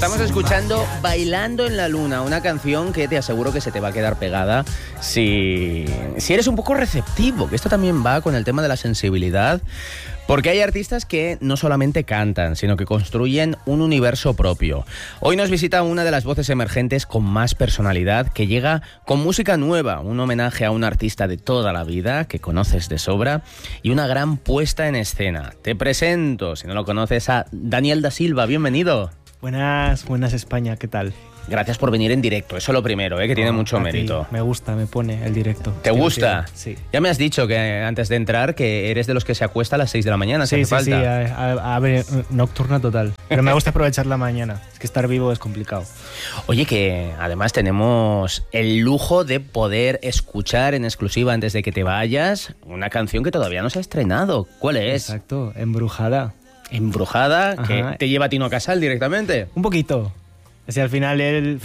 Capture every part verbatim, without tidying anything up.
Estamos escuchando Bailando en la Luna, una canción que te aseguro que se te va a quedar pegada si, si eres un poco receptivo, que esto también va con el tema de la sensibilidad, porque hay artistas que no solamente cantan, sino que construyen un universo propio. Hoy nos visita una de las voces emergentes con más personalidad, que llega con música nueva, un homenaje a un artista de toda la vida, que conoces de sobra, y una gran puesta en escena. Te presento, si no lo conoces, a Daniel da Silva. Bienvenido. Buenas, buenas España, ¿qué tal? Gracias por venir en directo, eso lo primero, ¿eh? que tiene no, mucho mérito. Me gusta, me pone el directo. ¿Te gusta? Sí. Ya me has dicho que antes de entrar que eres de los que se acuesta a las seis de la mañana, sí, si hace sí, falta. Sí, a, a, a ver, nocturna total. Pero me gusta aprovechar la mañana, es que estar vivo es complicado. Oye, que además tenemos el lujo de poder escuchar en exclusiva antes de que te vayas una canción que todavía no se ha estrenado. ¿Cuál es? Exacto, Embrujada. Embrujada, Ajá. que te lleva a Tino Casal directamente. Un poquito. O sea, al final él...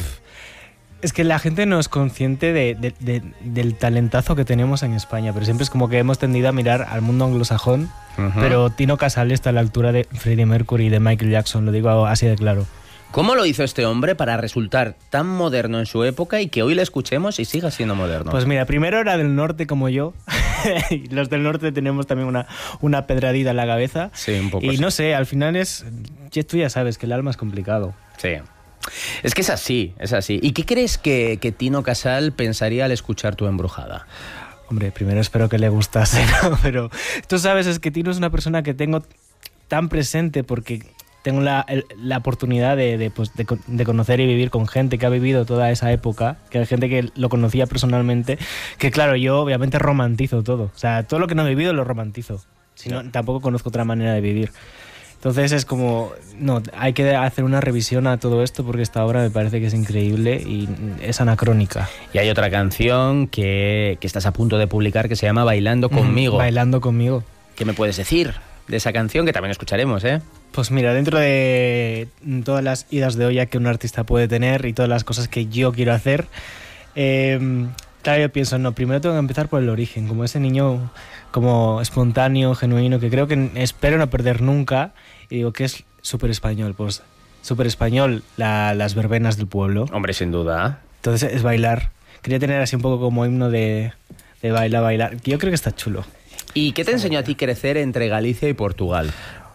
Es que la gente no es consciente de, de, de, del talentazo que tenemos en España, pero siempre es como que hemos tendido a mirar al mundo anglosajón, uh-huh. Pero Tino Casal está a la altura de Freddie Mercury y de Michael Jackson, lo digo así de claro. ¿Cómo lo hizo este hombre para resultar tan moderno en su época y que hoy le escuchemos y siga siendo moderno? Pues mira, primero era del norte como yo. Y los del norte tenemos también una, una pedradita en la cabeza. Sí, un poco. Y sí. no sé, al final es... Tú ya sabes que el alma es complicado. Sí. Es que es así, es así. ¿Y qué crees que, que Tino Casal pensaría al escuchar tu Embrujada? Hombre, primero espero que le gustase, ¿no? Pero tú sabes, es que Tino es una persona que tengo tan presente porque... Tengo la, la oportunidad de, de, pues, de, de conocer y vivir con gente que ha vivido toda esa época, que hay gente que lo conocía personalmente, que claro, yo obviamente romantizo todo. O sea, todo lo que no he vivido lo romantizo. Si no, tampoco conozco otra manera de vivir. Entonces es como, no, hay que hacer una revisión a todo esto porque esta obra me parece que es increíble y es anacrónica. Y hay otra canción que, que estás a punto de publicar que se llama Bailando Conmigo. Mm, Bailando Conmigo. ¿Qué me puedes decir de esa canción que también escucharemos, eh? Pues mira, dentro de todas las idas de olla que un artista puede tener y todas las cosas que yo quiero hacer, eh, claro, yo pienso, no, primero tengo que empezar por el origen, como ese niño como espontáneo, genuino, que creo que espero no perder nunca, y digo que es súper español, pues súper español la, las verbenas del pueblo. Hombre, sin duda. Entonces es bailar. Quería tener así un poco como himno de, de bailar, bailar. Yo creo que está chulo. ¿Y qué te enseñó a ti crecer entre Galicia y Portugal?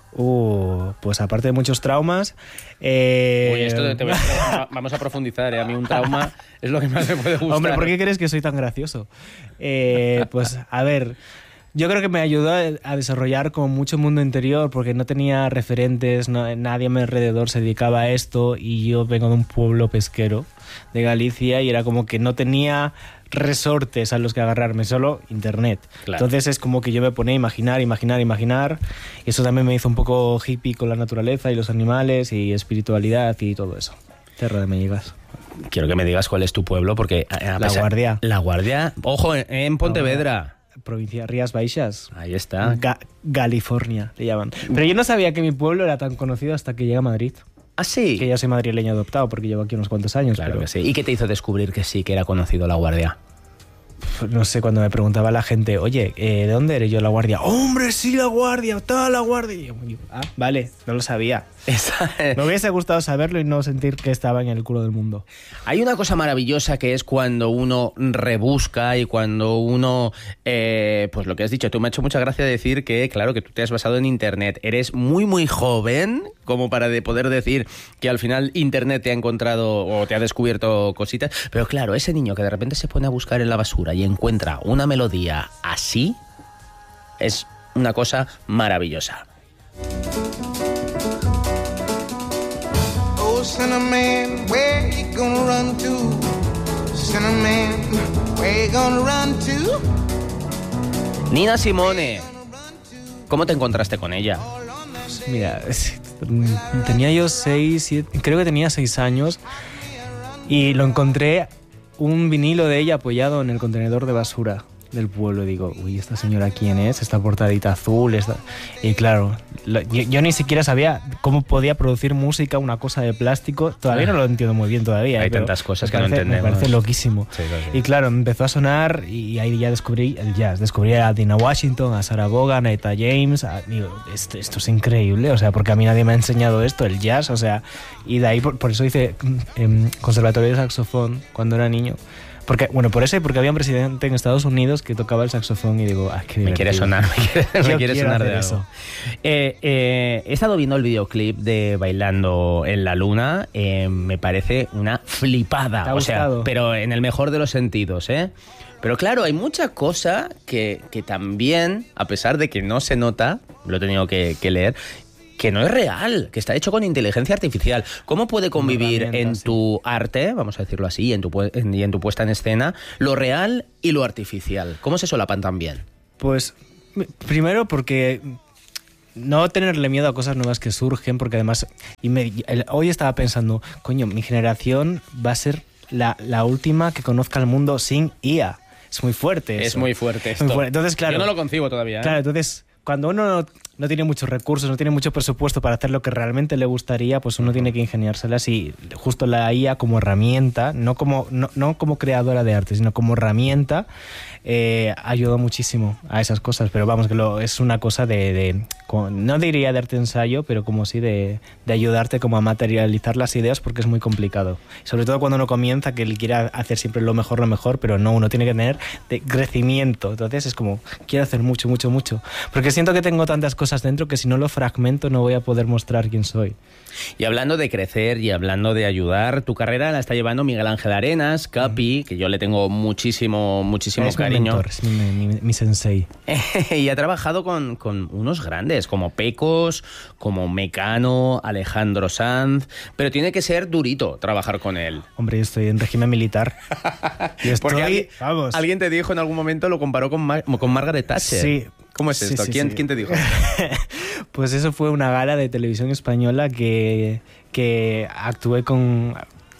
Uh, pues aparte de muchos traumas... Eh... Uy, esto te voy a, vamos a profundizar, ¿eh? A mí un trauma es lo que más me puede gustar. Hombre, ¿por qué crees que soy tan gracioso? Eh, pues, a ver... Yo creo que me ayudó a desarrollar como mucho mundo interior porque no tenía referentes, no, nadie a mi alrededor se dedicaba a esto y yo vengo de un pueblo pesquero de Galicia y era como que no tenía resortes a los que agarrarme, solo internet. Claro. Entonces es como que yo me ponía a imaginar, imaginar, imaginar y eso también me hizo un poco hippie con la naturaleza y los animales y espiritualidad y todo eso. Terra de Melligas. Quiero que me digas cuál es tu pueblo porque... A la Guardia. La Guardia. Ojo, en Pontevedra. Provincia Rías Baixas. Ahí está. Ga- California le llaman. Pero yo no sabía que mi pueblo era tan conocido hasta que llegué a Madrid. ¿Ah, sí? Que ya soy madrileño adoptado porque llevo aquí unos cuantos años. Claro pero... que sí. ¿Y qué te hizo descubrir que sí, que era conocido La Guardia? No sé, cuando me preguntaba la gente, oye, ¿de dónde eres? Yo, La Guardia. ¡Hombre, sí, La Guardia! ¡Toda La Guardia! Y yo, ah, vale, no lo sabía. Esa... Me hubiese gustado saberlo y no sentir que estaba en el culo del mundo. Hay una cosa maravillosa que es cuando uno rebusca y cuando uno, eh, pues lo que has dicho, tú me ha hecho mucha gracia decir que, claro, que tú te has basado en Internet. Eres muy, muy joven como para de poder decir que al final Internet te ha encontrado o te ha descubierto cositas. Pero claro, ese niño que de repente se pone a buscar en la basura y encuentra una melodía así, es una cosa maravillosa. Cinnamon, where you gonna run to? Cinnamon, where you gonna run to? Nina Simone, ¿cómo te encontraste con ella? Mira, tenía yo seis, siete, creo que tenía seis años y lo encontré un vinilo de ella apoyado en el contenedor de basura. del pueblo. Digo, uy, ¿esta señora quién es? Esta portadita azul. Esta... Y claro, lo, yo, yo ni siquiera sabía cómo podía producir música una cosa de plástico. Todavía no lo entiendo muy bien todavía. Hay eh, tantas cosas que parece, no entendemos. Me parece loquísimo. Sí, claro, sí. Y claro, me empezó a sonar y ahí ya descubrí el jazz. Descubrí a Dina Washington, a Sarah Vaughan, a Etta James. A, digo, esto, esto es increíble, o sea, porque a mí nadie me ha enseñado esto, el jazz, o sea, y de ahí por, por eso hice eh, conservatorio de saxofón cuando era niño. Porque, bueno, por eso y porque había un presidente en Estados Unidos que tocaba el saxofón y digo, ah, qué divertido. Me quiere sonar, me quiere, me quiere sonar de algo. Eso. Eh, eh, he estado viendo el videoclip de Bailando en la Luna, eh, me parece una flipada. ¿Te ha o sea, gustado? pero en el mejor de los sentidos, ¿eh? Pero claro, hay mucha cosa que, que también, a pesar de que no se nota, lo he tenido que, que leer, que no es real, que está hecho con inteligencia artificial. ¿Cómo puede convivir en sí. tu arte, vamos a decirlo así, en tu, pu- en, y en tu puesta en escena, lo real y lo artificial? ¿Cómo se solapan tan bien? Pues, primero porque no tenerle miedo a cosas nuevas que surgen, porque además, y me, el, hoy estaba pensando, coño, mi generación va a ser la, la última que conozca el mundo sin I A. Es muy fuerte eso. Es muy fuerte esto. Muy fuerte. Entonces, claro, yo no lo concibo todavía, ¿eh? Claro, entonces, cuando uno no, no tiene muchos recursos, no tiene mucho presupuesto para hacer lo que realmente le gustaría, pues uno tiene que ingeniárselas y justo la I A como herramienta, no como, no, no como creadora de arte, sino como herramienta, eh, ayudó muchísimo a esas cosas. Pero vamos, que lo, es una cosa de, de no diría de arte ensayo, pero como sí de, de ayudarte como a materializar las ideas, porque es muy complicado. Sobre todo cuando uno comienza, que él quiere hacer siempre lo mejor, lo mejor, pero no, uno tiene que tener de crecimiento. Entonces es como, quiero hacer mucho, mucho, mucho. Porque siento que tengo tantas cosas dentro que si no lo fragmento no voy a poder mostrar quién soy. Y hablando de crecer y hablando de ayudar, tu carrera la está llevando Miguel Ángel Arenas, Capi, mm. que yo le tengo muchísimo, muchísimo es cariño. Mi mentor, es mi, mi, mi sensei. Y ha trabajado con, con unos grandes, como Pecos, como Mecano, Alejandro Sanz, pero tiene que ser durito trabajar con él. Hombre, yo estoy en régimen militar. Y estoy, Porque alguien, vamos. alguien te dijo en algún momento, lo comparó con, Mar con Margaret Thatcher. Sí. ¿Cómo es sí, esto? Sí, ¿Quién, sí. ¿Quién te dijo? Pues eso fue una gala de televisión española que, que actué con,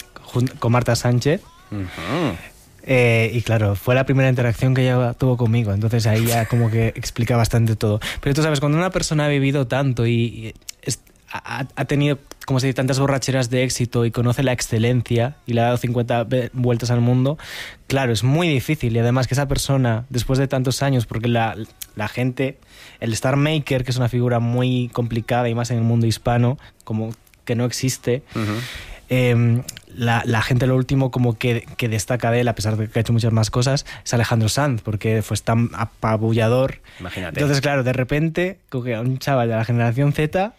con Marta Sánchez. Uh-huh. Eh, y claro, fue la primera interacción que ella tuvo conmigo, entonces ahí ya como que explica bastante todo. Pero tú sabes, cuando una persona ha vivido tanto y, y es, ha, ha tenido, como se dice, tantas borracheras de éxito y conoce la excelencia y le ha dado cincuenta vueltas al mundo, claro, es muy difícil. Y además que esa persona, después de tantos años, porque la, la gente, el star maker, que es una figura muy complicada y más en el mundo hispano, como que no existe, uh-huh. eh, la, la gente lo último como que, que destaca de él, a pesar de que ha hecho muchas más cosas, es Alejandro Sanz, porque fue tan apabullador. Imagínate. Entonces, claro, de repente, como que un chaval de la generación Z,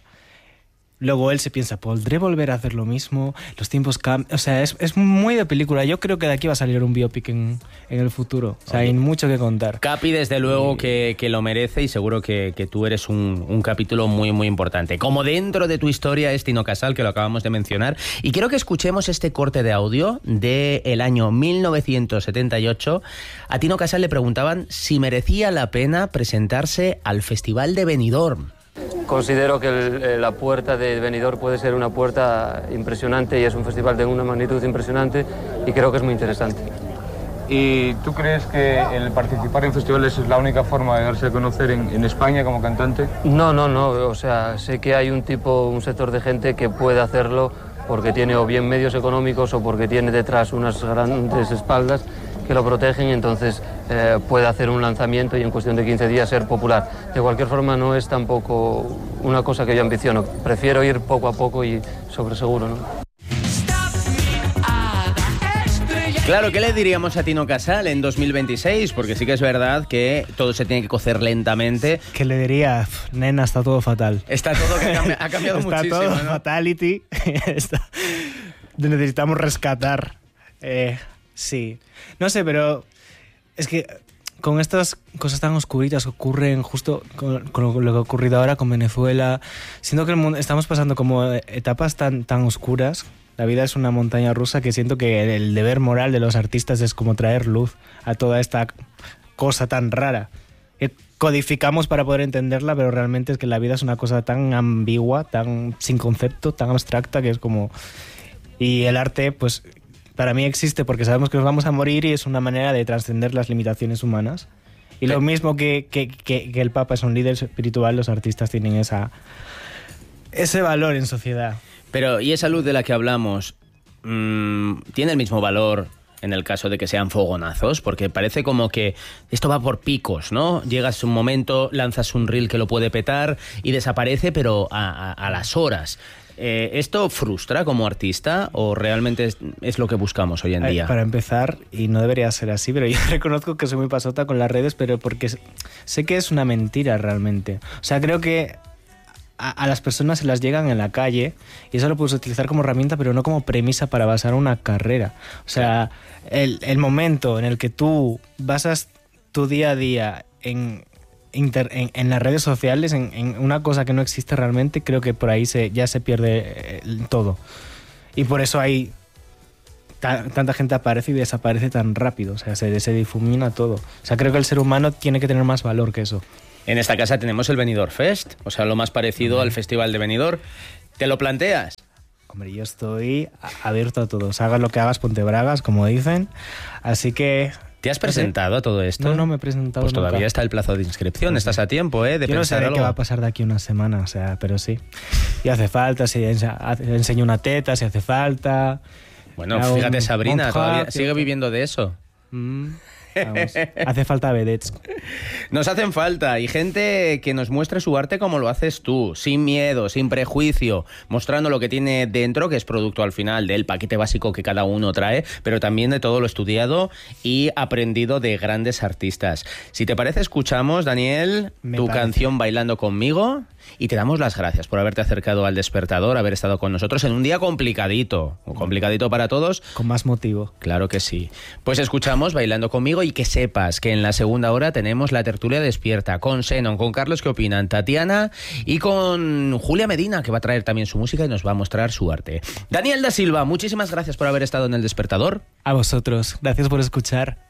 luego él se piensa, ¿podré volver a hacer lo mismo? Los tiempos cambian. O sea, es, es muy de película. Yo creo que de aquí va a salir un biopic en, en el futuro. O sea, Oye, hay mucho que contar. Capi, desde luego y... que, que lo merece y seguro que, que tú eres un, un capítulo muy, muy importante. Como dentro de tu historia es Tino Casal, que lo acabamos de mencionar. Y quiero que escuchemos este corte de audio del año mil novecientos setenta y ocho. A Tino Casal le preguntaban si merecía la pena presentarse al Festival de Benidorm. Considero que el, la puerta de Benidorm puede ser una puerta impresionante y es un festival de una magnitud impresionante y creo que es muy interesante. ¿Y tú crees que el participar en festivales es la única forma de darse a conocer en, en España como cantante? No, no, no. O sea, sé que hay un tipo, un sector de gente que puede hacerlo porque tiene o bien medios económicos o porque tiene detrás unas grandes espaldas que lo protegen y entonces eh, puede hacer un lanzamiento y en cuestión de quince días ser popular. De cualquier forma no es tampoco una cosa que yo ambiciono. Prefiero ir poco a poco y sobre seguro, ¿no? Claro, ¿qué le diríamos a Tino Casal en dos mil veintiséis? Porque sí que es verdad que todo se tiene que cocer lentamente. ¿Qué le diría? Nena, está todo fatal. Está todo que cambia, ha cambiado está muchísimo, todo ¿no? Fatality. está... Necesitamos rescatar. Eh, sí. No sé, pero es que con estas cosas tan oscuritas que ocurren justo con, con lo que ha ocurrido ahora con Venezuela, siento que el mundo, estamos pasando como etapas tan, tan oscuras. La vida es una montaña rusa que siento que el deber moral de los artistas es como traer luz a toda esta cosa tan rara. Que codificamos para poder entenderla, pero realmente es que la vida es una cosa tan ambigua, tan sin concepto, tan abstracta, que es como... Y el arte, pues, para mí existe porque sabemos que nos vamos a morir y es una manera de trascender las limitaciones humanas. Y lo mismo que, que, que, que el Papa es un líder espiritual, los artistas tienen esa, ese valor en sociedad. Pero, ¿y esa luz de la que hablamos mmm, tiene el mismo valor en el caso de que sean fogonazos? Porque parece como que esto va por picos, ¿no? Llegas un momento, lanzas un reel que lo puede petar y desaparece, pero a, a, a las horas. Eh, ¿Esto frustra como artista o realmente es, es lo que buscamos hoy en día? Para empezar, y no debería ser así, pero yo reconozco que soy muy pasota con las redes, pero porque sé que es una mentira realmente. O sea, creo que a, a las personas se las llegan en la calle y eso lo puedes utilizar como herramienta, pero no como premisa para basar una carrera. O sea, el, el momento en el que tú basas tu día a día en... Inter, en, en las redes sociales, en, en una cosa que no existe realmente, creo que por ahí se, ya se pierde el, todo. Y por eso hay ta, tanta gente aparece y desaparece tan rápido, o sea, se, se difumina todo. O sea, creo que el ser humano tiene que tener más valor que eso. En esta casa tenemos el Benidorm Fest, o sea, lo más parecido al Festival de Benidorm. ¿Te lo planteas? Hombre, yo estoy abierto a todo. O sea, hagas lo que hagas, ponte bragas, como dicen. Así que... ¿Te has presentado a todo esto? No, no me he presentado Pues nunca. todavía está el plazo de inscripción, estás a tiempo, ¿eh? De Yo no sé pensar qué algo. va a pasar de aquí a una semana, o sea, pero sí. Y hace falta, si ense- enseño una teta, si hace falta. Bueno, Hago fíjate, un- Sabrina, un todavía hack, sigue yo- viviendo de eso. Mm, vamos, hace falta vedettes. Nos hacen falta y gente que nos muestre su arte como lo haces tú, sin miedo, sin prejuicio, mostrando lo que tiene dentro, que es producto al final del paquete básico que cada uno trae, pero también de todo lo estudiado y aprendido de grandes artistas. Si te parece, escuchamos, Daniel, Me tu parece. canción Bailando Conmigo y te damos las gracias por haberte acercado al Despertador, haber estado con nosotros en un día complicadito, complicadito para todos. Con más motivo. Claro que sí. Pues escuchamos Bailando Conmigo y que sepas que en la segunda hora tenemos la tertulia despierta con Xenon, con Carlos que opinan, Tatiana y con Julia Medina, que va a traer también su música y nos va a mostrar su arte. Daniel da Silva, muchísimas gracias por haber estado en El Despertador. A vosotros. Gracias por escuchar.